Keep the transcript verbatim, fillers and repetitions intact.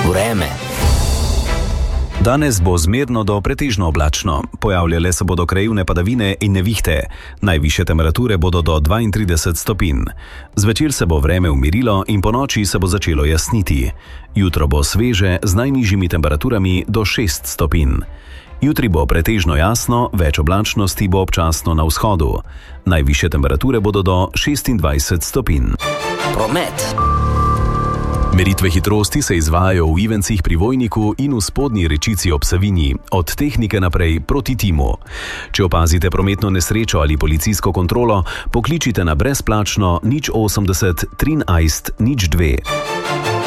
Vreme. Danes bo zmerno do pretežno oblačno. Pojavljale se bodo krajevne padavine in nevihte. Najvišje temperature bodo do dvaintrideset stopinj. Zvečer se bo vreme umirilo in ponoči se bo začelo jasniti. Jutro bo sveže z najnižjimi temperaturami do šest stopinj. Jutri bo pretežno jasno, več oblačnosti bo občasno na vzhodu. Najvišje temperature bodo do šestindvajset stopinj. Promet. Meritve hitrosti se izvajajo v Ivencih pri Vojniku in v Spodnji Rečici ob Savinji, od Tehnike naprej proti Timu. Če opazite prometno nesrečo ali policijsko kontrolo, pokličite na brezplačno nič osemdeset trinajst nič dve.